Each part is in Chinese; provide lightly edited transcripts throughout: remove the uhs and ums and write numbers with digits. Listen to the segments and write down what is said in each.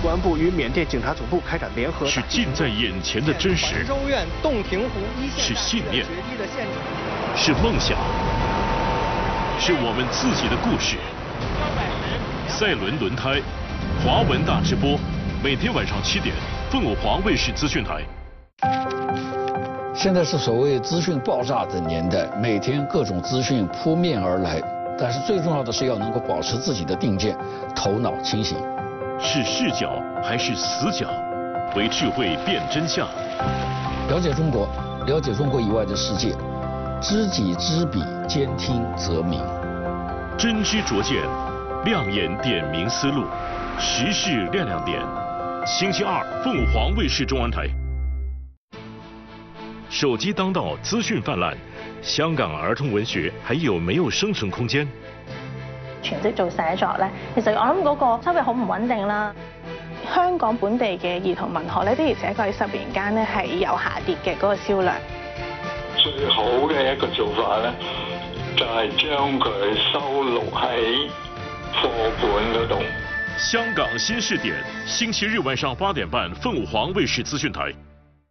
公安部与缅甸警察总部开展联合。 是近在眼前的真实， 州院洞庭湖一线是信念， 决堤的现场， 是梦想，是我们自己的故事。赛伦轮胎，华文大直播，每天晚上7点，凤舞华卫视资讯台。 现在是所谓资讯爆炸的年代，每天各种资讯扑面而来，但是最重要的是要能够保持自己的定见，头脑清醒。 是视角还是死角？为智慧辨真相。 了解中国，了解中国以外的世界，知己知彼，兼听则明。 真知灼见，亮眼点明思路，时事亮亮点。星期二，凤舞华卫视中文台。手機當道，資訊泛濫，香港兒童文學還有沒有生存空間？ 全職做寫作咧，其實我諗嗰個收入好唔穩定啦。香港本地嘅兒童文學咧，的而且確喺10年間咧係有下跌嘅嗰個銷量。 最好嘅一個做法咧，就係將佢收錄喺課本嗰度。 香港新視點，星期日晚上8點半，鳳舞華衛視資訊台。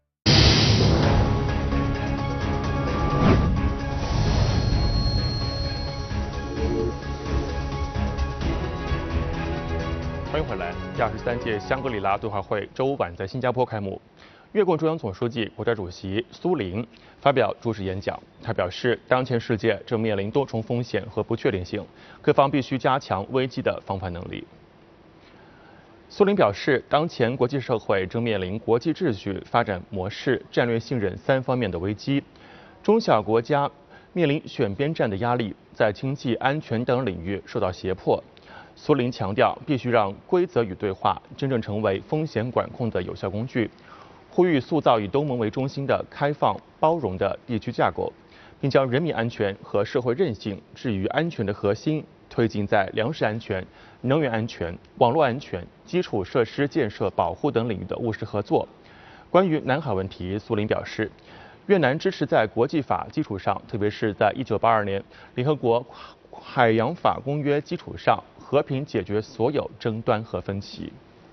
欢迎回来。第23届香格里拉对话会周五晚在新加坡开幕。越共中央总书记、国家主席苏林发表主旨演讲。他表示，当前世界正面临多重风险和不确定性，各方必须加强危机的防范能力。苏林表示，当前国际社会正面临国际秩序、发展模式、战略信任3方面的危机，中小国家面临选边站的压力，在经济、安全等领域受到胁迫。苏林强调，必须让规则与对话真正成为风险管控的有效工具，呼吁塑造以东盟为中心的开放包容的地区架构，并将人民安全和社会韧性置于安全的核心，推进在粮食安全、能源安全、网络安全、基础设施建设保护等领域的务实合作。关于南海问题，苏林表示，越南支持在国际法基础上，特别是在1982年联合国海洋法公约基础上，和平解决所有争端和分歧。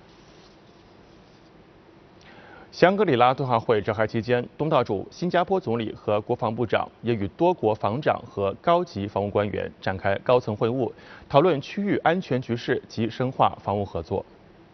香格里拉对话会召开期间，东道主新加坡总理和国防部长也与多国防长和高级防务官员展开高层会晤，讨论区域安全局势及深化防务合作。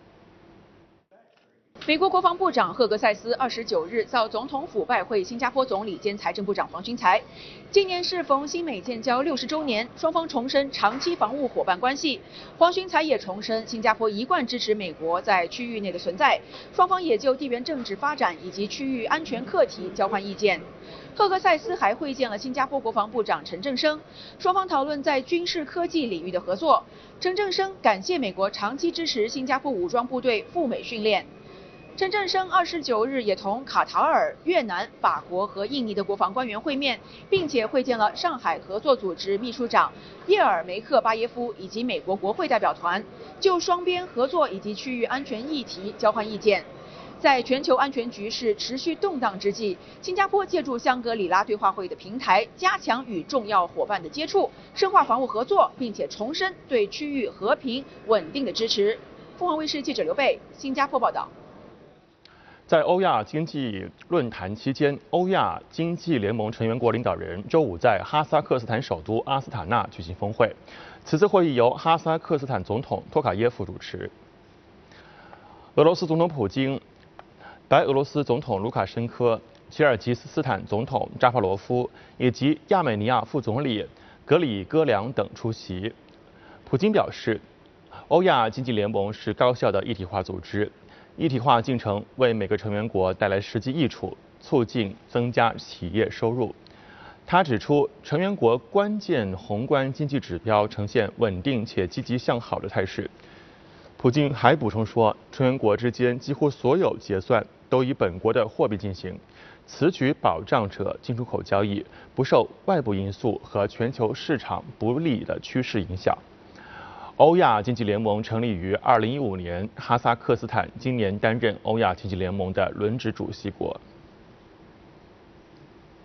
美国国防部长赫格塞斯29日到总统府拜会新加坡总理兼财政部长黄循财。今年适逢新美建交60周年，双方重申长期防务伙伴关系。黄循财也重申新加坡一贯支持美国在区域内的存在。双方也就地缘政治发展以及区域安全课题交换意见。赫格塞斯还会见了新加坡国防部长陈振声，双方讨论在军事科技领域的合作。陈振声感谢美国长期支持新加坡武装部队赴美训练。陈振声29日也同卡塔尔、越南、法国和印尼的国防官员会面，并且会见了上海合作组织秘书长叶尔梅克巴耶夫以及美国国会代表团，就双边合作以及区域安全议题交换意见。在全球安全局势持续动荡之际，新加坡借助香格里拉对话会的平台，加强与重要伙伴的接触，深化防务合作，并且重申对区域和平稳定的支持。凤凰卫视记者刘贝，新加坡报道。 在欧亚经济论坛期间，欧亚经济联盟成员国领导人周五在哈萨克斯坦首都阿斯塔纳举行峰会。此次会议由哈萨克斯坦总统托卡耶夫主持。俄罗斯总统普京、白俄罗斯总统卢卡申科、吉尔吉斯斯坦总统扎帕罗夫以及亚美尼亚副总理格里戈良等出席。普京表示，欧亚经济联盟是高效的一体化组织。一体化进程为每个成员国带来实际益处，促进增加企业收入。他指出，成员国关键宏观经济指标呈现稳定且积极向好的态势。普京还补充说，成员国之间几乎所有结算都以本国的货币进行，此举保障着进出口交易不受外部因素和全球市场不利的趋势影响。欧亚经济联盟成立于2015年，哈萨克斯坦今年担任欧亚经济联盟的轮值主席国。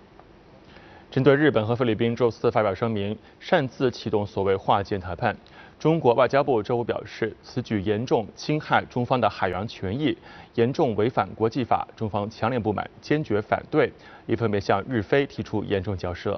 针对日本和菲律宾周四发表声明，擅自启动所谓划舰谈判， 中国外交部周五表示，此举严重侵害中方的海洋权益，严重违反国际法，中方强烈不满，坚决反对，亦分别向日非提出严重交涉。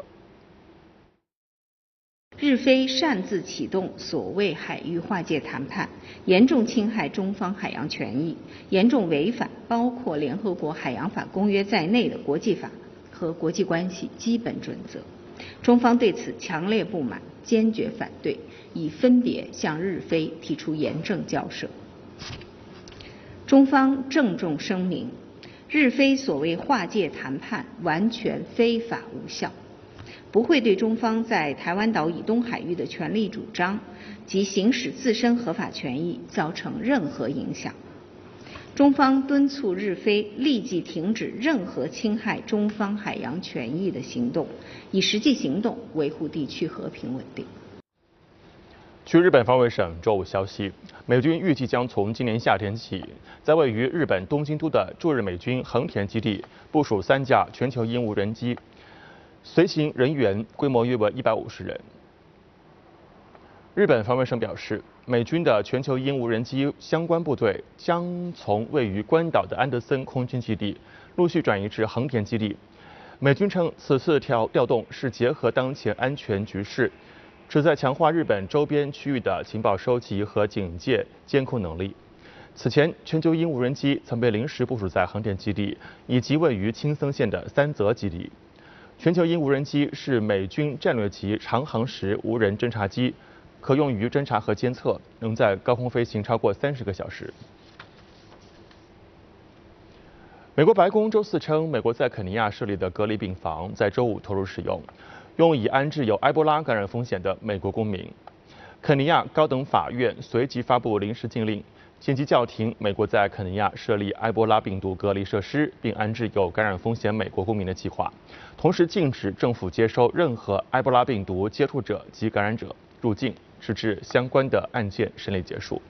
日非擅自启动所谓海域划界谈判，严重侵害中方海洋权益，严重违反包括联合国海洋法公约在内的国际法和国际关系基本准则。中方对此强烈不满，坚决反对，已分别向日非提出严正交涉。中方郑重声明，日非所谓划界谈判完全非法无效，不会对中方在台湾岛以东海域的权利主张及行使自身合法权益造成任何影响。中方敦促日非立即停止任何侵害中方海洋权益的行动，以实际行动维护地区和平稳定。 据日本防卫省周五消息，美军预计将从今年夏天起，在位于日本东京都的驻日美军横田基地部署3架全球鹰无人机，随行人员规模约为150人。日本防卫省表示，美军的全球鹰无人机相关部队将从位于关岛的安德森空军基地陆续转移至横田基地。美军称，此次调动是结合当前安全局势，旨在强化日本周边区域的情报收集和警戒监控能力。此前，全球鹰无人机曾被临时部署在横田基地以及位于青森县的三泽基地。全球鹰无人机是美军战略级长航时无人侦察机，可用于侦察和监测，能在高空飞行超过30个小时。美国白宫周四称，美国在肯尼亚设立的隔离病房在周五投入使用，用以安置有埃博拉感染风险的美国公民。肯尼亚高等法院随即发布临时禁令，紧急叫停美国在肯尼亚设立埃博拉病毒隔离设施并安置有感染风险美国公民的计划，同时禁止政府接收任何埃博拉病毒接触者及感染者入境，直至相关的案件审理结束。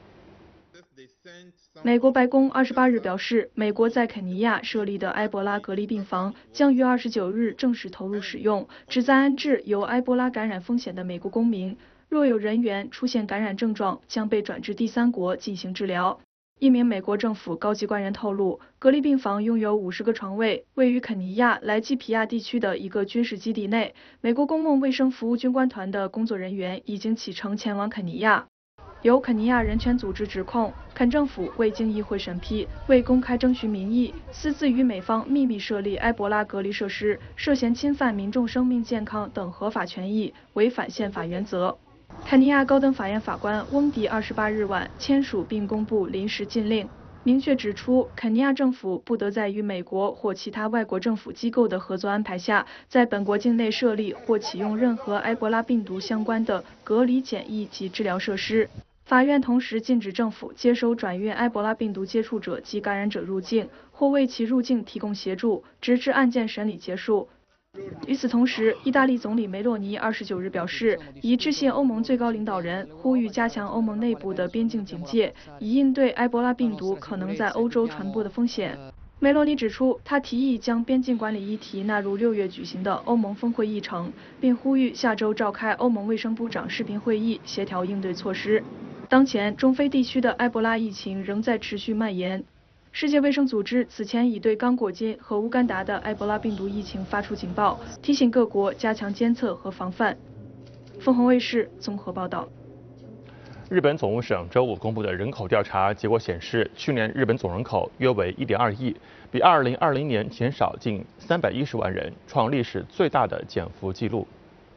美国白宫28日表示，美国在肯尼亚设立的埃博拉隔离病房将于29日正式投入使用，旨在安置有埃博拉感染风险的美国公民。若有人员出现感染症状，将被转至第3国进行治疗。一名美国政府高级官员透露，隔离病房拥有50个床位，位于肯尼亚莱基皮亚地区的一个军事基地内。美国公共卫生服务军官团的工作人员已经启程前往肯尼亚。有肯尼亚人权组织指控，肯政府未经议会审批，未公开征询民意，私自与美方秘密设立埃博拉隔离设施，涉嫌侵犯民众生命健康等合法权益，违反宪法原则。肯尼亚高等法院法官翁迪28日晚签署并公布临时禁令，明确指出，肯尼亚政府不得在与美国或其他外国政府机构的合作安排下，在本国境内设立或启用任何埃博拉病毒相关的隔离检疫及治疗设施。法院同时禁止政府接收转运埃博拉病毒接触者及感染者入境，或为其入境提供协助，直至案件审理结束。与此同时，意大利总理梅洛尼29日表示，已致信欧盟最高领导人，呼吁加强欧盟内部的边境警戒，以应对埃博拉病毒可能在欧洲传播的风险。梅洛尼指出，他提议将边境管理议题纳入6月举行的欧盟峰会议程，并呼吁下周召开欧盟卫生部长视频会议，协调应对措施。当前，中非地区的埃博拉疫情仍在持续蔓延。世界卫生组织此前已对刚果金和乌干达的埃博拉病毒疫情发出警报，提醒各国加强监测和防范。凤凰卫视综合报道。 日本总务省周五公布的人口调查结果显示，去年日本总人口约为1.2亿，比2020年减少近310万人，创历史最大的减幅纪录。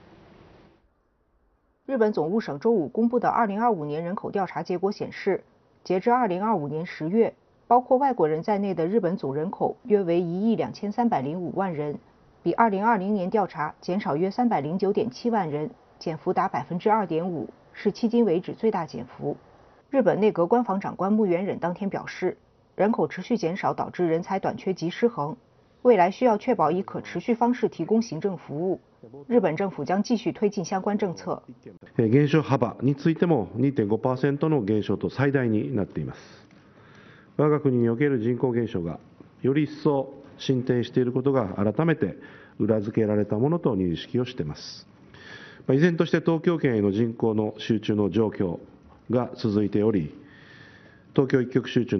日本总务省周五公布的2025年人口调查结果显示，截至2025年10月，包括外国人在内的日本总人口约为1亿2305万人，比2020年调查减少约309.7万人，减幅达2.5%，是迄今为止最大减幅。日本内阁官房长官木原忍当天表示，人口持续减少导致人才短缺及失衡，未来需要确保以可持续方式提供行政服务。日本政府将继续推进相关政策。 減少幅についても 2.5% の減少と最大になっています。我が国における人口減少がより一層進展していることが改めて裏付けられたものと認識をしています。 依然として東京圏への人口の集中の状況が続いており、東京一極集中